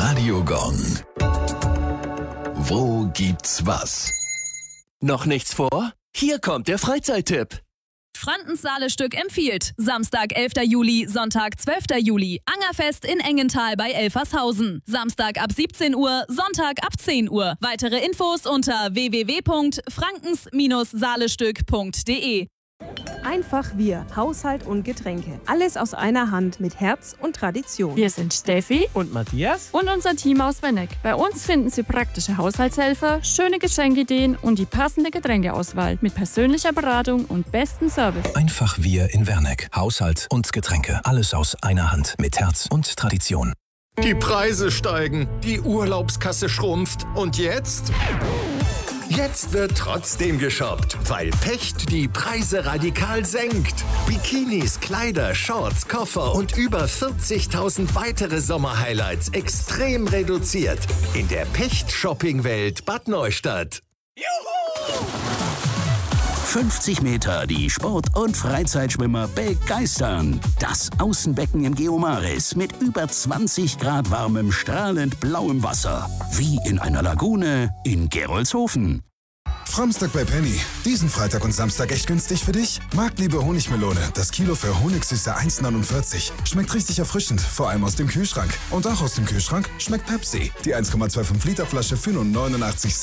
Radiogong. Wo gibt's was? Noch nichts vor? Hier kommt der Freizeittipp. Frankens Saale-Stück empfiehlt. Samstag, 11. Juli, Sonntag, 12. Juli. Angerfest in Engenthal bei Elfershausen. Samstag ab 17 Uhr, Sonntag ab 10 Uhr. Weitere Infos unter www.frankens-saalestück.de. Einfach wir, Haushalt und Getränke. Alles aus einer Hand mit Herz und Tradition. Wir sind Steffi und Matthias und unser Team aus Wenneck. Bei uns finden Sie praktische Haushaltshelfer, schöne Geschenkideen und die passende Getränkeauswahl mit persönlicher Beratung und bestem Service. Einfach wir in Werneck. Haushalt und Getränke. Alles aus einer Hand mit Herz und Tradition. Die Preise steigen, die Urlaubskasse schrumpft und jetzt? Jetzt wird trotzdem geshoppt, weil Pecht die Preise radikal senkt. Bikinis, Kleider, Shorts, Koffer und über 40.000 weitere Sommerhighlights extrem reduziert in der Pecht-Shopping-Welt Bad Neustadt. Juhu! 50 Meter die Sport- und Freizeitschwimmer begeistern. Das Außenbecken im Geomaris mit über 20 Grad warmem, strahlend blauem Wasser. Wie in einer Lagune in Gerolzhofen. Framstag bei Penny. Diesen Freitag und Samstag echt günstig für dich? Marktliebe Honigmelone. Das Kilo für Honigsüße 1,49. Schmeckt richtig erfrischend, vor allem aus dem Kühlschrank. Und auch aus dem Kühlschrank schmeckt Pepsi. Die 1,25 Liter Flasche für nur 89 Cent.